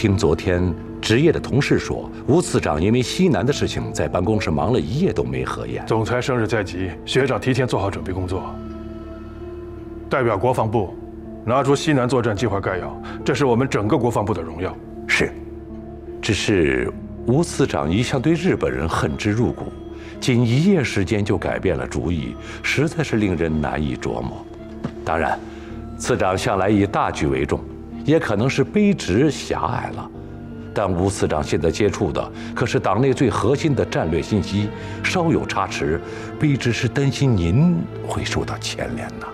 听昨天值夜的同事说，吴次长因为西南的事情，在办公室忙了一夜都没合眼。 总裁生日在即，学长提前做好准备工作，代表国防部拿出西南作战计划概要，这是我们整个国防部的荣耀。 是，只是吴次长一向对日本人恨之入骨，仅一夜时间就改变了主意，实在是令人难以琢磨。当然，次长向来以大局为重，也可能是卑职狭隘了。但吴次长现在接触的可是党内最核心的战略信息，稍有差池，卑职是担心您会受到牵连呐。